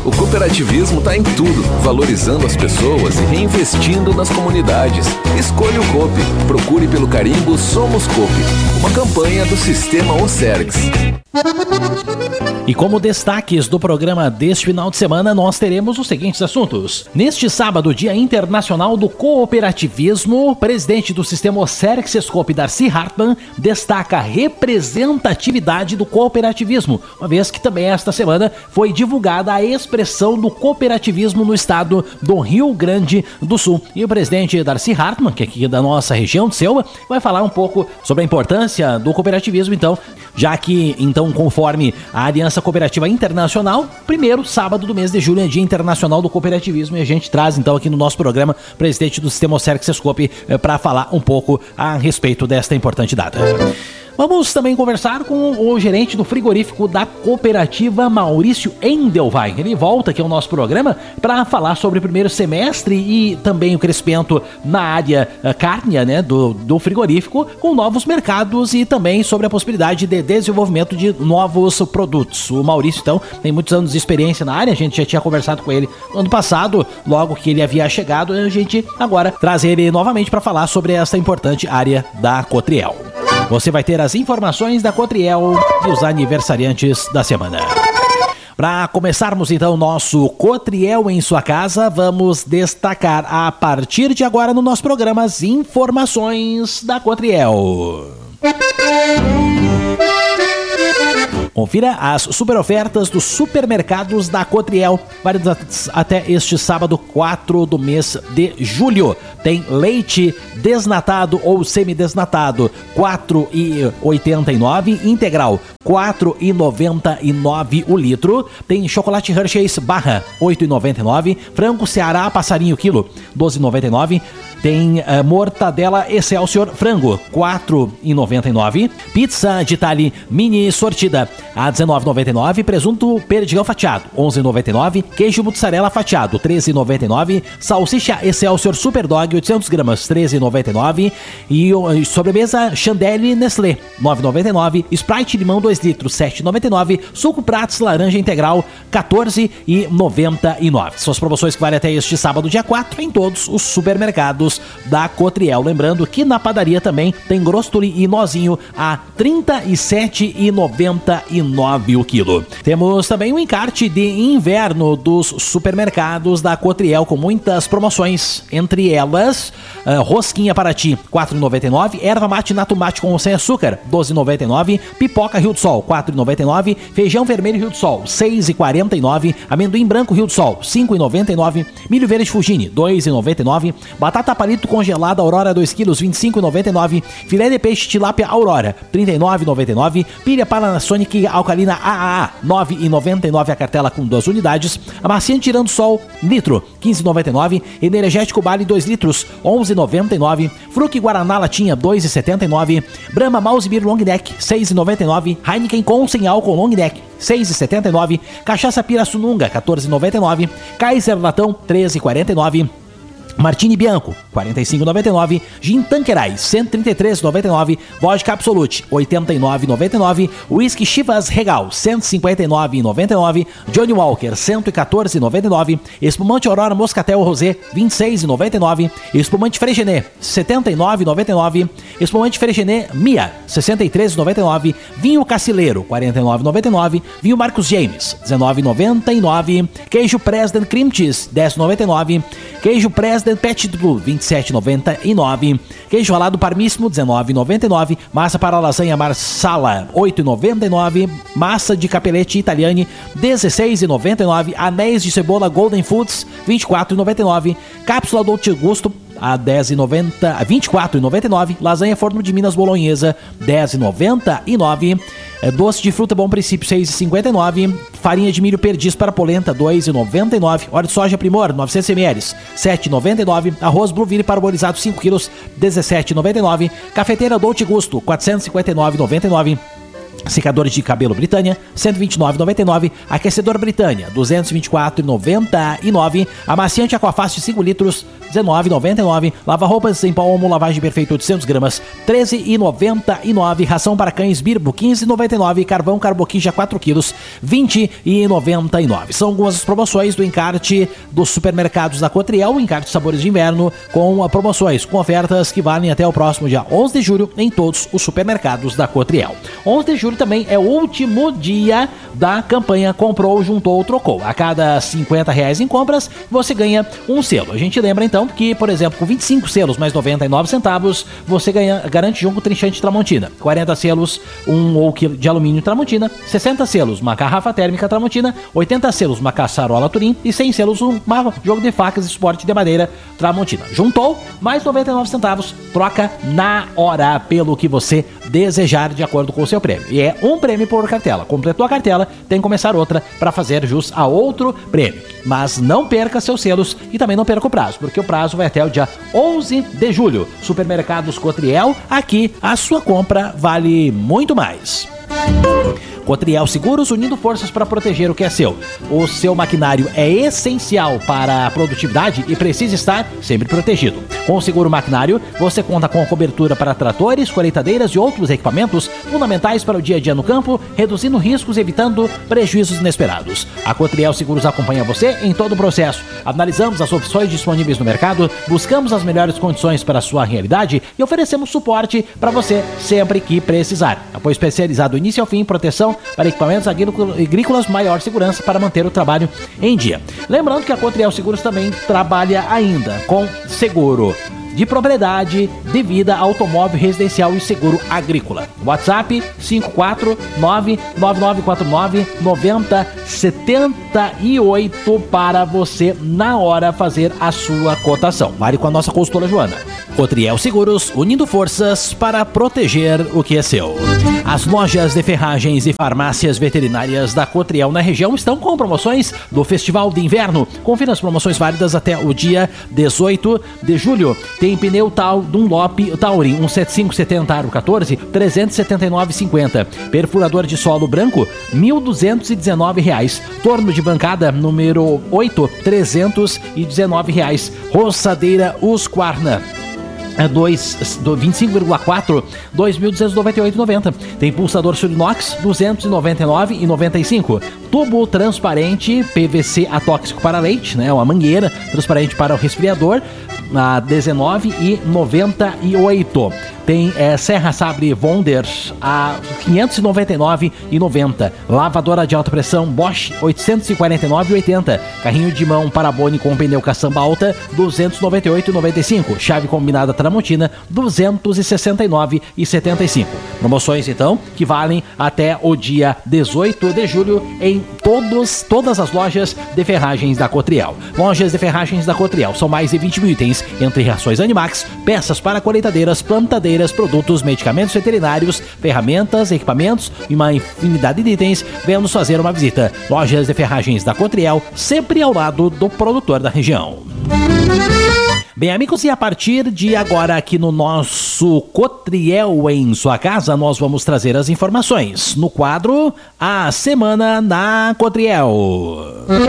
O cooperativismo está em tudo, valorizando as pessoas e reinvestindo nas comunidades. Escolha o Coop. Procure pelo carimbo Somos Coop. Uma campanha do Sistema Ocergs. E como destaques do programa deste final de semana, nós teremos os seguintes assuntos. Neste sábado, Dia Internacional do Cooperativismo, o presidente do Sistema Ocergs Sescope, Darcy Hartmann, destaca a representatividade do cooperativismo, uma vez que também esta semana foi divulgada a expressão do cooperativismo no estado do Rio Grande do Sul. E o presidente Darcy Hartmann, que é aqui da nossa região de Selva, vai falar um pouco sobre a importância do cooperativismo, então, já que, conforme a Aliança Cooperativa Internacional, primeiro sábado do mês de julho é Dia Internacional do Cooperativismo, e a gente traz então aqui no nosso programa o presidente do Sistema Ocergs Sescope para falar um pouco a respeito desta importante data. Vamos também conversar com o gerente do frigorífico da cooperativa, Maurício Endelwein. Ele volta aqui ao nosso programa para falar sobre o primeiro semestre e também o crescimento na área cárnea, né, do frigorífico, com novos mercados e também sobre a possibilidade de desenvolvimento de novos produtos. O Maurício, então, tem muitos anos de experiência na área, a gente já tinha conversado com ele no ano passado, logo que ele havia chegado, a gente agora traz ele novamente para falar sobre essa importante área da Cotriel. Você vai ter as informações da Cotriel e os aniversariantes da semana. Para começarmos então nosso Cotriel em sua casa, vamos destacar a partir de agora no nosso programa as informações da Cotriel. Confira as super ofertas dos supermercados da Cotriel, válidas até este sábado 4 do mês de julho. Tem leite desnatado ou semidesnatado, R$ 4,89, integral, R$ 4,99 o litro. Tem chocolate Hershey's barra, R$ 8,99, frango Ceará passarinho quilo, R$ 12,99. Tem mortadela Excelsior frango, R$ 4,99. Pizza de Itali mini sortida, a R$ 19,99. Presunto perdigão fatiado, R$ 11,99. Queijo mussarela fatiado, R$ 13,99. Salsicha Excelsior Super Dog, 800 gramas, R$ 13,99. E sobremesa Chandelle Nestlé, R$ 9,99. Sprite limão 2 litros, R$ 7,99. Suco Pratos laranja integral, R$ 14,99. São as promoções que valem até este sábado, dia 4, em todos os supermercados da Cotriel. Lembrando que na padaria também tem grostoli e nozinho a R$ 37,99 o quilo. Temos também o encarte de inverno dos supermercados da Cotriel com muitas promoções, entre elas rosquinha Paraty, R$ 4,99, erva mate nato mate com sem açúcar, R$ 12,99, pipoca Rio do Sol, R$ 4,99, feijão vermelho Rio do Sol, R$ 6,49, amendoim branco Rio do Sol, R$ 5,99, milho verde Fugini, R$ 2,99, batata palito congelada Aurora 2 kg, R$ 25,99, filé de peixe tilápia Aurora, R$ 39,99, pilha Panasonic alcalina AAA, R$ 9,99 a cartela com 2 unidades, amaciante tirando sol litro, R$ 15,99, energético Bali 2 litros, R$ 11,99, Fruc Guaraná latinha, R$ 2,79, Brahma Mouse Beer Long Neck, R$ 6,99, Heineken com sem álcool Long Neck, R$ 6,79, cachaça Pirassununga, R$ 14,99, Kaiser Latão, R$ 13,49, Martini Bianco, R$ 45,99, Gin Tanqueray, R$ 133,99, Vodka Absolute, R$ 89,99, Whisky Chivas Regal, R$ 159,99, Johnny Walker, R$ 114,99, Espumante Aurora Moscatel Rosé, R$ 26,99, Espumante Freixenet, R$ 79,99, Espumante Freixenet Mia, R$ 63,99, Vinho Cacileiro, R$ 49,99, Vinho Marcos James, R$ 19,99, Queijo Presden Cream Cheese, R$ 10,99, Queijo Presden Pet Blue, R$ 27,99. Queijo ralado Parmíssimo, R$ 19,99. Massa para lasanha Marsala, R$ 8,99. Massa de capelete Italiane, R$ 16,99. Anéis de cebola Golden Foods, R$ 24,99. Cápsula Dolce Gusto, a R$ 24,99. Lasanha Forno de Minas Bolonhesa, R$ 10,99. Doce de fruta Bom Princípio, R$ 6,59. Farinha de milho Perdiz para polenta, R$ 2,99. Óleo de soja Primor, 900 ml, R$ 7,99. Arroz Blueville parbolizado 5 kg, R$ 17,99. Cafeteira Dolce Gusto, R$ 459,99. Secador de cabelo Britânia, R$ 129,99. Aquecedor Britânia, R$ 224,99. Amaciante Aquafast 5 litros, R$ 19,99. Lava-roupas em pó Omo, lavagem perfeita 800 gramas, R$ 13,99. Ração para cães Birbo, R$ 15,99. Carvão Carboquija 4 quilos, R$ 20,99. São algumas promoções do encarte dos supermercados da Cotriel, encarte de sabores de inverno, com promoções, com ofertas que valem até o próximo dia 11 de julho em todos os supermercados da Cotriel. 11 de julho também é o último dia da campanha Comprou, Juntou, Trocou. A cada R$ 50 em compras, você ganha um selo. A gente lembra então que, por exemplo, com 25 selos mais 99 centavos, você garante jogo trinchante Tramontina. 40 selos, um wok de alumínio Tramontina. 60 selos, uma garrafa térmica Tramontina. 80 selos, uma caçarola Turim. E 100 selos, um jogo de facas e suporte de madeira Tramontina. Juntou, mais 99 centavos, troca na hora pelo que você desejar de acordo com o seu prêmio. E é um prêmio por cartela. Completou a cartela, tem que começar outra para fazer jus a outro prêmio. Mas não perca seus selos e também não perca o prazo, porque o prazo vai até o dia 11 de julho. Supermercados Cotriel, aqui a sua compra vale muito mais. Cotriel Seguros, unindo forças para proteger o que é seu. O seu maquinário é essencial para a produtividade e precisa estar sempre protegido. Com o seguro maquinário, você conta com cobertura para tratores, colheitadeiras e outros equipamentos fundamentais para o dia a dia no campo, reduzindo riscos e evitando prejuízos inesperados. A Cotriel Seguros acompanha você em todo o processo. Analisamos as opções disponíveis no mercado, buscamos as melhores condições para a sua realidade e oferecemos suporte para você sempre que precisar. Apoio especializado início ao fim, proteção para equipamentos agrícolas, maior segurança para manter o trabalho em dia. Lembrando que a Cotriel Seguros também trabalha ainda com seguro de propriedade, de vida, automóvel, residencial e seguro agrícola. WhatsApp 549-9949-9078 para você na hora fazer a sua cotação. Vale com a nossa consultora Joana. Cotriel Seguros, unindo forças para proteger o que é seu. As lojas de ferragens e farmácias veterinárias da Cotriel na região estão com promoções do Festival de Inverno. Confira as promoções válidas até o dia 18 de julho. Tem pneu Dunlop Tauri 17570 aro 14, R$ 379,50. Perfurador de solo branco, R$ 1.219. Torno de bancada número 8, R$ 319. Roçadeira Husqvarna 25,4, R$ 2.298,90. Tem pulsador Surinox, R$ 299,95. Tubo transparente PVC atóxico para leite, né? Uma mangueira transparente para o resfriador, a R$ 19,98. Tem Serra Sabre Wonder a R$ 599,90. Lavadora de alta pressão Bosch 849,80. Carrinho de mão Parabone com pneu caçamba alta R$ 298,95. Chave combinada Tramontina R$ 269,75. Promoções então que valem até o dia 18 de julho em todas as lojas de ferragens da Cotriel. Lojas de ferragens da Cotriel são mais de 20 mil itens, entre rações Animax, peças para colheitadeiras, plantadeiras, produtos, medicamentos veterinários, ferramentas, equipamentos e uma infinidade de itens. Venha nos fazer uma visita. Lojas de ferragens da Cotriel, sempre ao lado do produtor da região. Bem, amigos, e a partir de agora aqui no nosso Cotriel em sua casa, nós vamos trazer as informações no quadro A Semana na Cotriel.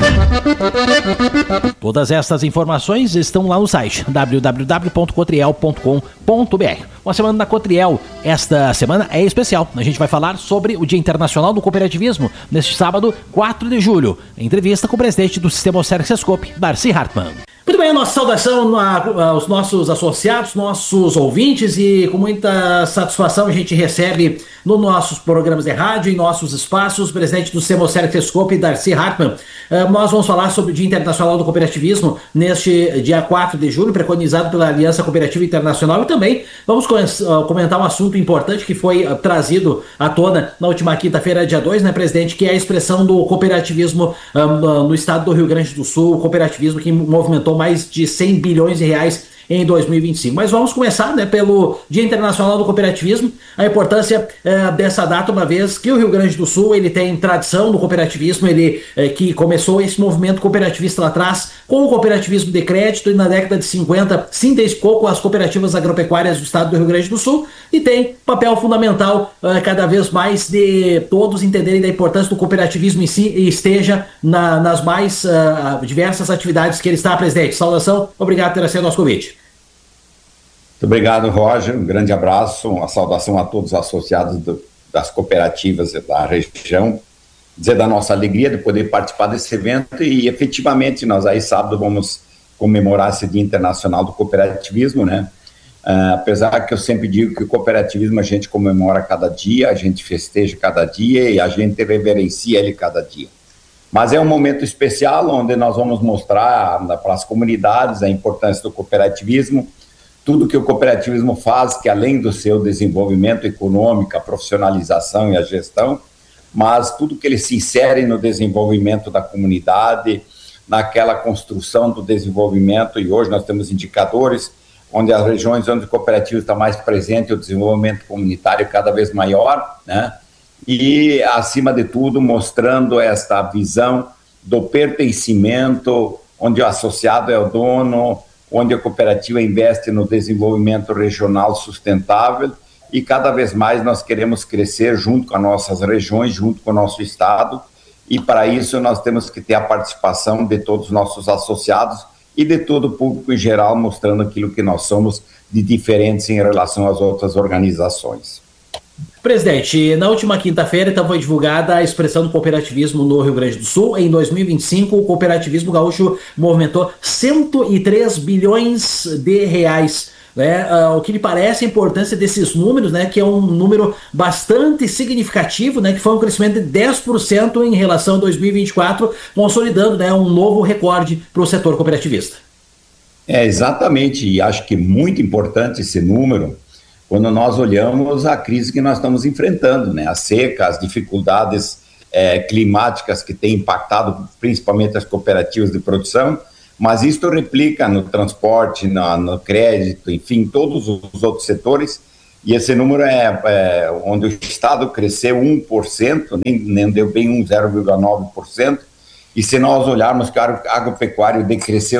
Todas estas informações estão lá no site www.cotriel.com.br. Uma semana na Cotriel, esta semana é especial. A gente vai falar sobre o Dia Internacional do Cooperativismo, neste sábado, 4 de julho. Entrevista com o presidente do Sistema Sescope, Darcy Hartmann. Muito bem, a nossa saudação aos nossos associados, nossos ouvintes, e com muita satisfação a gente recebe nos nossos programas de rádio, em nossos espaços, o presidente do Sistema Sescope, Darcy Hartmann. Nós vamos falar sobre o Dia Internacional do Cooperativismo neste dia 4 de julho, preconizado pela Aliança Cooperativa Internacional, e também vamos comentar um assunto importante que foi trazido à tona na última quinta-feira, dia 2, né, presidente, que é a expressão do cooperativismo no estado do Rio Grande do Sul, o cooperativismo que movimentou mais de 100 bilhões de reais em 2025. Mas vamos começar, né, pelo Dia Internacional do Cooperativismo, a importância dessa data, uma vez que o Rio Grande do Sul ele tem tradição no cooperativismo, ele que começou esse movimento cooperativista lá atrás com o cooperativismo de crédito, e na década de 50 se intensificou com as cooperativas agropecuárias do estado do Rio Grande do Sul, e tem papel fundamental cada vez mais de todos entenderem da importância do cooperativismo em si e esteja nas mais diversas atividades que ele está, presidente. Saudação, obrigado por ter aceito ao nosso convite. Muito obrigado, Roger, um grande abraço, uma saudação a todos os associados das cooperativas da região, dizer da nossa alegria de poder participar desse evento, e efetivamente nós aí sábado vamos comemorar esse Dia Internacional do Cooperativismo, né? Apesar que eu sempre digo que o cooperativismo a gente comemora cada dia, a gente festeja cada dia e a gente reverencia ele cada dia. Mas é um momento especial onde nós vamos mostrar para as comunidades a importância do cooperativismo, tudo que o cooperativismo faz, que além do seu desenvolvimento econômico, a profissionalização e a gestão, mas tudo que ele se insere no desenvolvimento da comunidade, naquela construção do desenvolvimento, e hoje nós temos indicadores onde as regiões onde o cooperativo está mais presente, o desenvolvimento comunitário cada vez maior, né? E, acima de tudo, mostrando esta visão do pertencimento, onde o associado é o dono, onde a cooperativa investe no desenvolvimento regional sustentável, e cada vez mais nós queremos crescer junto com as nossas regiões, junto com o nosso estado, e para isso nós temos que ter a participação de todos os nossos associados e de todo o público em geral, mostrando aquilo que nós somos de diferentes em relação às outras organizações. Presidente, na última quinta-feira então foi divulgada a expressão do cooperativismo no Rio Grande do Sul. Em 2025, o cooperativismo gaúcho movimentou 103 bilhões de reais. O que me parece a importância desses números, né, que é um número bastante significativo, né, que foi um crescimento de 10% em relação a 2024, consolidando, né, um novo recorde para o setor cooperativista. Exatamente, e acho que muito importante esse número, quando nós olhamos a crise que nós estamos enfrentando, né, a seca, as dificuldades climáticas que têm impactado principalmente as cooperativas de produção, mas isto replica no transporte, no crédito, enfim, todos os outros setores, e esse número é onde o Estado cresceu 1%, nem deu bem 0,9%, e se nós olharmos que o agropecuário decresceu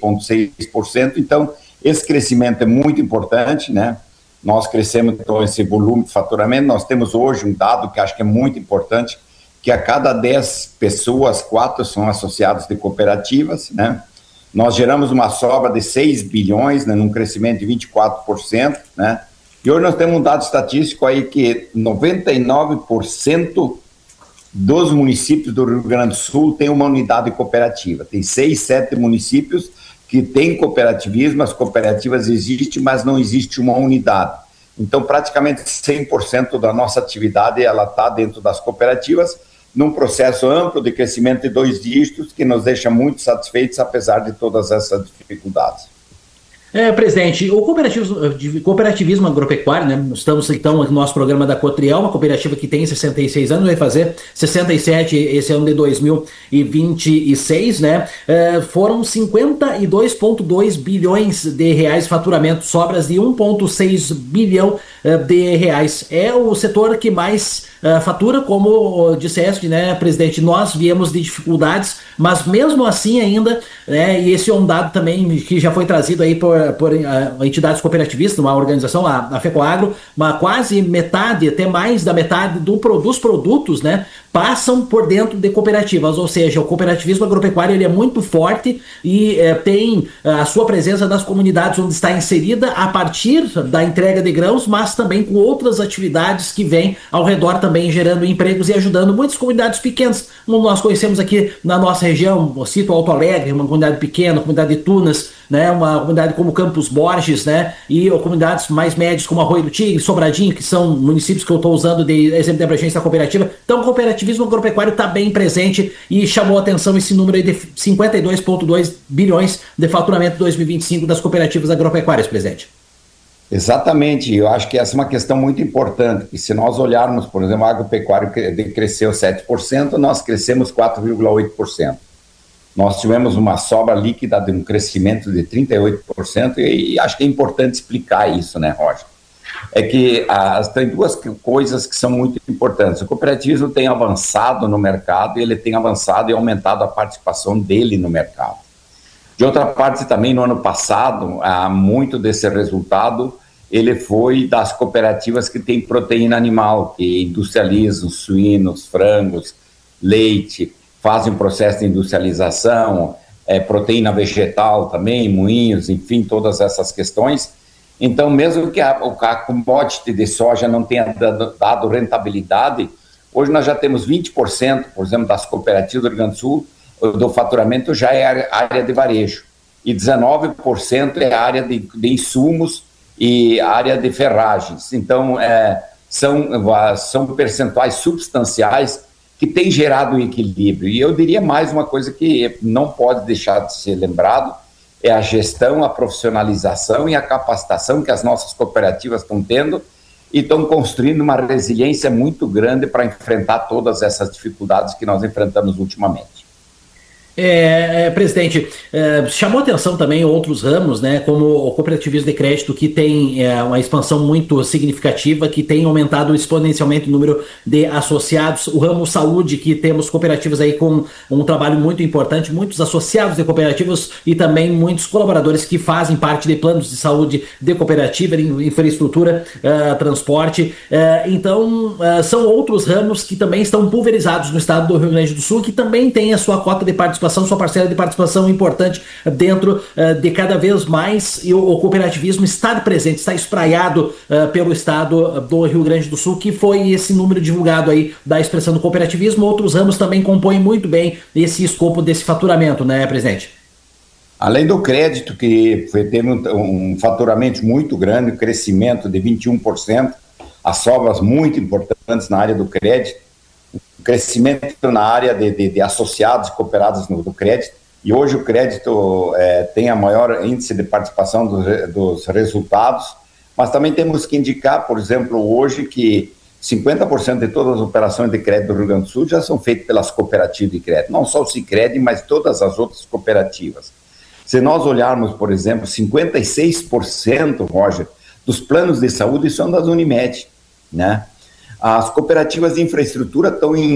6,6%, então esse crescimento é muito importante, né? Nós crescemos então esse volume de faturamento, nós temos hoje um dado que acho que é muito importante, que a cada 10 pessoas, 4 são associados de cooperativas, né? Nós geramos uma sobra de 6 bilhões, né, num crescimento de 24%, né? E hoje nós temos um dado estatístico aí que 99% dos municípios do Rio Grande do Sul tem uma unidade cooperativa. Tem 6, 7 municípios que têm cooperativismo, as cooperativas existem, mas não existe uma unidade. Então, praticamente 100% da nossa atividade ela está dentro das cooperativas, num processo amplo de crescimento de 2 dígitos que nos deixa muito satisfeitos, apesar de todas essas dificuldades. Presidente, o cooperativismo agropecuário, né? Estamos então no nosso programa da Cotriel, uma cooperativa que tem 66 anos, vai fazer 67 esse ano de 2026, né? Foram 52,2 bilhões de reais de faturamento, sobras de 1,6 bilhão de reais. É o setor que mais fatura, como disseste, né, presidente? Nós viemos de dificuldades, mas mesmo assim ainda, né, e esse é um dado também que já foi trazido aí por entidades cooperativistas, uma organização, a FECOAGRO, quase metade, até mais da metade dos produtos, né, passam por dentro de cooperativas, ou seja, o cooperativismo agropecuário ele é muito forte e tem a sua presença nas comunidades onde está inserida a partir da entrega de grãos, mas também com outras atividades que vêm ao redor também gerando empregos e ajudando muitas comunidades pequenas, como nós conhecemos aqui na nossa região, o Cito Alto Alegre, uma comunidade pequena, a comunidade de Tunas, né, uma comunidade como Campos Borges, né, e comunidades mais médias como Arroio do Tigre, Sobradinho, que são municípios que eu estou usando de exemplo de abrangência da cooperativa. Então o cooperativismo agropecuário está bem presente e chamou a atenção esse número aí de 52,2 bilhões de faturamento em 2025 das cooperativas agropecuárias, presidente. Exatamente, eu acho que essa é uma questão muito importante, e se nós olharmos, por exemplo, a agropecuária cresceu 7%, nós crescemos 4,8%. nós tivemos uma sobra líquida de um crescimento de 38%, e acho que é importante explicar isso, né, Roger? É que tem duas coisas que são muito importantes. O cooperativismo tem avançado no mercado, e ele tem avançado e aumentado a participação dele no mercado. De outra parte, também no ano passado, muito desse resultado, ele foi das cooperativas que têm proteína animal, que industrializam suínos, frangos, leite, fazem processo de industrialização, proteína vegetal também, moinhos, enfim, todas essas questões. Então, mesmo que a commodity de soja não tenha dado rentabilidade, hoje nós já temos 20%, por exemplo, das cooperativas do Rio Grande do Sul, do faturamento já é área de varejo, e 19% é área de insumos e área de ferragens. Então, são percentuais substanciais que têm gerado um equilíbrio. E eu diria mais uma coisa que não pode deixar de ser lembrado, é a gestão, a profissionalização e a capacitação que as nossas cooperativas estão tendo, e estão construindo uma resiliência muito grande para enfrentar todas essas dificuldades que nós enfrentamos ultimamente. Presidente, chamou atenção também outros ramos, né, como o cooperativismo de crédito, que tem uma expansão muito significativa, que tem aumentado exponencialmente o número de associados. O ramo saúde, que temos cooperativas aí com um trabalho muito importante, muitos associados de cooperativas e também muitos colaboradores que fazem parte de planos de saúde de cooperativa, infraestrutura, transporte. Então, são outros ramos que também estão pulverizados no estado do Rio Grande do Sul, que também tem a sua cota de participação, sua parcela de participação importante dentro de cada vez mais, e o cooperativismo está presente, está espraiado pelo estado do Rio Grande do Sul, que foi esse número divulgado aí da expressão do cooperativismo. Outros ramos também compõem muito bem esse escopo desse faturamento, né, presidente? Além do crédito, que teve um faturamento muito grande, um crescimento de 21%, as sobras muito importantes na área do crédito, crescimento na área de associados e cooperados do crédito, e hoje o crédito tem a maior índice de participação dos resultados, mas também temos que indicar, por exemplo, hoje que 50% de todas as operações de crédito do Rio Grande do Sul já são feitas pelas cooperativas de crédito, não só o Sicredi, mas todas as outras cooperativas. Se nós olharmos, por exemplo, 56%, Roger, dos planos de saúde são das Unimed, né? As cooperativas de infraestrutura estão em